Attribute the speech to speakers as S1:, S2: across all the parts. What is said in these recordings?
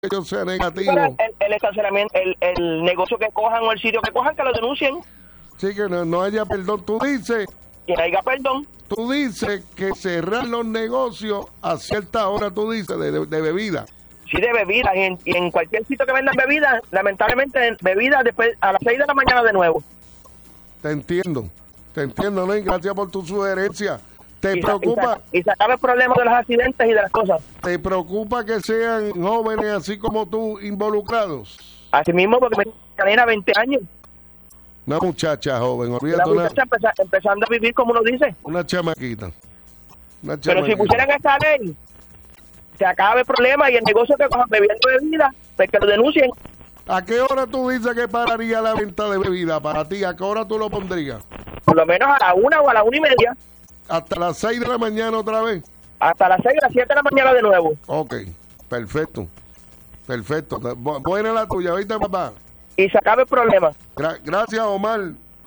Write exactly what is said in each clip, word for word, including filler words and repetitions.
S1: que yo sea negativo.
S2: Pero el, el estacionamiento, el, el negocio que cojan o el sitio que cojan, que lo denuncien.
S1: Sí, que no, no haya perdón. Tú dices...
S2: Que no haya perdón.
S1: Tú dices que cerrar los negocios a cierta hora, tú dices, de, de, de bebida.
S2: Sí, de bebidas. Y en, y en cualquier sitio que vendan bebidas, lamentablemente, bebidas después a las seis de la mañana de nuevo.
S1: Te entiendo. Te entiendo, Nen. Gracias por tu sugerencia. ¿Te
S2: y
S1: preocupa?
S2: Se, y se acaba el problema de los accidentes y de las cosas.
S1: ¿Te preocupa que sean jóvenes así como tú involucrados?
S2: Así mismo, porque mi cadena veinte años.
S1: Una muchacha joven, olvídate.
S2: Una muchacha
S1: una,
S2: empeza, empezando a vivir como uno dice.
S1: Una chamaquita. Una chamaquita.
S2: Pero si pusieran esa ley, se acaba el problema y el negocio que cojan bebiendo bebida, pues que lo denuncien.
S1: ¿A qué hora tú dices que pararía la venta de bebida para ti? ¿A qué hora tú lo pondrías?
S2: Por lo menos a la una o a la una y media.
S1: ¿Hasta las seis de la mañana otra vez?
S2: Hasta las seis, a las siete de la mañana de nuevo.
S1: Ok, perfecto. Perfecto. Bu- buena la tuya, ¿viste, papá?
S2: Y se acaba el problema.
S1: Gra- gracias, Omar.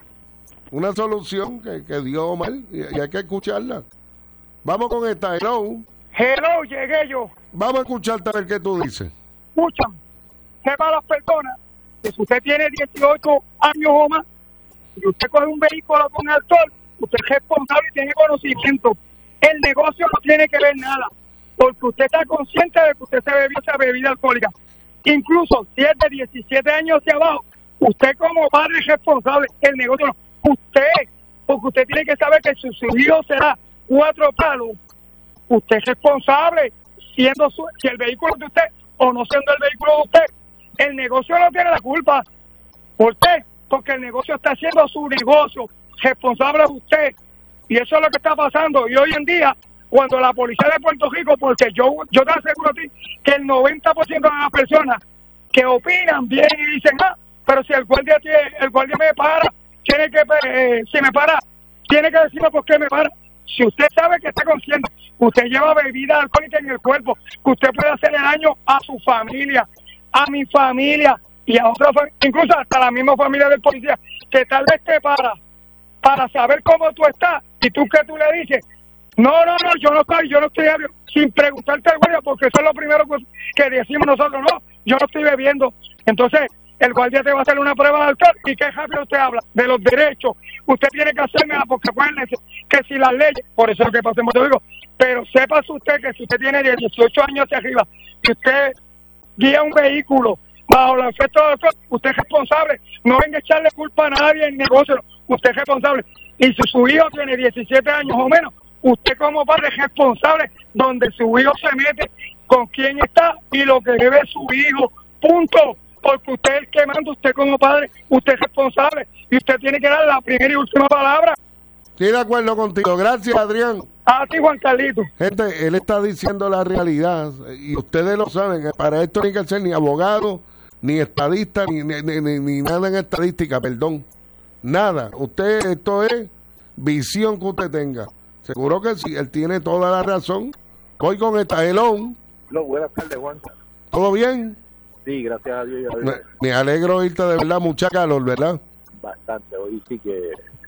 S1: Una solución que, que dio Omar y, y hay que escucharla. Vamos con esta. Hello.
S3: Hello, llegué yo.
S1: Vamos a escucharte a ver qué tú dices.
S3: Escuchan, sepa a las personas que si usted tiene dieciocho años o más y usted coge un vehículo con alcohol, usted es responsable y tiene conocimiento. El negocio no tiene que ver nada, porque usted está consciente de que usted se bebió esa bebida alcohólica. Incluso si es de diecisiete años hacia abajo, usted como padre es responsable, el negocio no. Usted, porque usted tiene que saber que si su hijo será cuatro palos, usted es responsable, siendo su, si el vehículo de usted o no siendo el vehículo de usted. El negocio no tiene la culpa. ¿Por qué? Porque el negocio está haciendo su negocio, responsable es usted. Y eso es lo que está pasando. Y hoy en día, cuando la policía de Puerto Rico, porque yo yo te aseguro a ti que el noventa por ciento de las personas que opinan bien y dicen, ah, pero si el guardia tiene, el guardia me para, tiene que, eh, si me para, tiene que decirme por qué me para. Si usted sabe que está consciente, usted lleva bebida alcohólica en el cuerpo, que usted puede hacerle daño a su familia, a mi familia y a otra familia, incluso hasta la misma familia del policía, que tal vez te para para saber cómo tú estás y tú que tú le dices, no, no, no, yo no estoy, yo no estoy ebrio, sin preguntarte al guardia, porque eso es lo primero que, que decimos nosotros, no, yo no estoy bebiendo. Entonces, el guardia te va a hacer una prueba de alcohol y qué rápido usted habla de los derechos. Usted tiene que hacérmela porque acuérdense que si las leyes, por eso es lo que pasa en Puerto Rico, pero sepa usted que si usted tiene de dieciocho años hacia arriba y usted guía un vehículo bajo los efectos del alcohol, usted es responsable. No venga a echarle culpa a nadie en negocio, usted es responsable. Y si su hijo tiene diecisiete años o menos, usted como padre es responsable donde su hijo se mete, con quién está y lo que debe su hijo, punto. Porque usted es el que manda, usted como padre, usted es responsable y usted tiene que dar la primera y última palabra.
S1: Estoy de acuerdo contigo. Gracias, Adrián.
S3: A ti, Juan Carlito.
S1: Gente, él está diciendo la realidad y ustedes lo saben, que para esto no hay que ser ni abogado, ni estadista, ni, ni, ni, ni nada en estadística, perdón. Nada. Usted, esto es visión que usted tenga. Seguro que sí, él tiene toda la razón. Voy con esta. Hello.
S4: No, buenas tardes, Juan.
S1: ¿Todo bien?
S4: Sí, gracias a Dios. Y a Dios.
S1: Me, me alegro oírte, de verdad, mucha calor, ¿verdad?
S4: Bastante, hoy sí que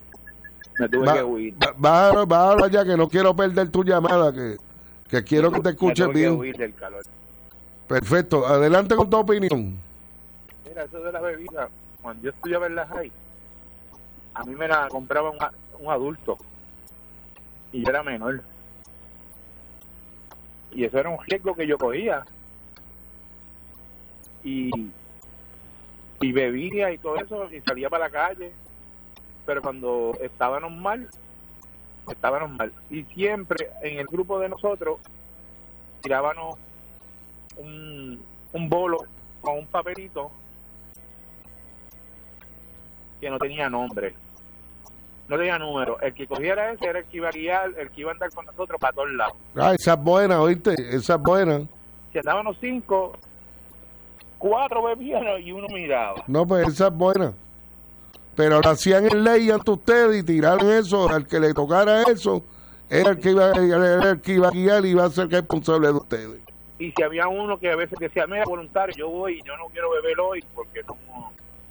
S4: me tuve
S1: Va,
S4: que huir.
S1: va, va, va ahora ya que no quiero perder tu llamada, que, que quiero que te escuches
S4: me tuve
S1: bien.
S4: que huir del calor.
S1: Perfecto, adelante con tu opinión.
S4: Mira, eso de la bebida, cuando yo estudiaba en la high, a mí me la compraba un, un adulto y yo era menor. Y eso era un riesgo que yo cogía. Y, y bebía y todo eso y salía para la calle, pero cuando estábamos mal, estábamos mal. Y siempre en el grupo de nosotros tirábamos un, un bolo con un papelito que no tenía nombre, no tenía número. El que cogiera ese era el que iba a guiar, el que iba a andar con nosotros para todos lados.
S1: Ah, esa es buena, ¿oíste? Esa es buena.
S4: Si andábamos cinco, cuatro bebían y uno miraba.
S1: No, pues esa es buena. Pero lo hacían en ley ante ustedes y tiraron eso, al que le tocara eso, era el que iba, era el que iba a guiar y iba a ser responsable de ustedes.
S4: Y si había uno que a veces decía, mira, voluntario, yo voy y yo no quiero beber hoy porque no,